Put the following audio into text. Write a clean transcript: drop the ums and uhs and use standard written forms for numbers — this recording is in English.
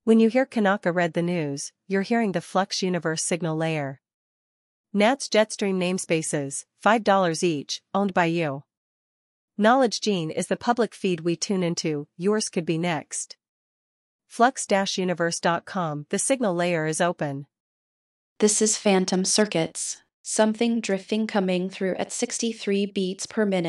When you hear Kanaka read the news, you're hearing the Flux Universe signal layer. NAT's Jetstream namespaces, $5 each, owned by you. Knowledge Gene is the public feed we tune into, yours could be next. Flux-universe.com, the signal layer is open. This is Phantom Circuits, something drifting coming through at 63 beats per minute.